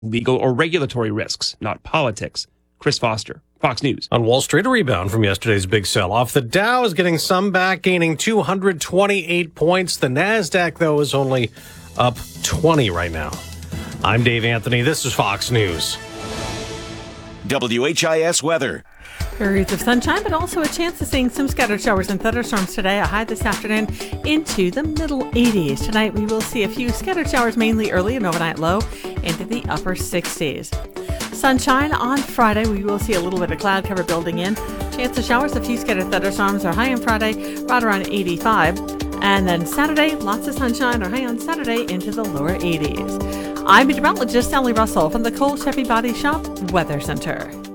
legal or regulatory risks, not politics. Chris Foster, Fox News. On Wall Street, a rebound from yesterday's big sell-off. The Dow is getting some back, gaining 228 points. The NASDAQ, though, is only up 20 right now. I'm Dave Anthony. This is Fox News. WHIS weather. Periods of sunshine, but also a chance of seeing some scattered showers and thunderstorms today. A high this afternoon into the middle 80s. Tonight we will see a few scattered showers, mainly early and overnight low into the upper 60s. Sunshine on Friday. We will see a little bit of cloud cover building in. Chance of showers, a few scattered thunderstorms are high on Friday, right around 85. And then Saturday, lots of sunshine, or high on Saturday into the lower 80s. I'm meteorologist Sally Russell from the Cole Chevy Body Shop Weather Center.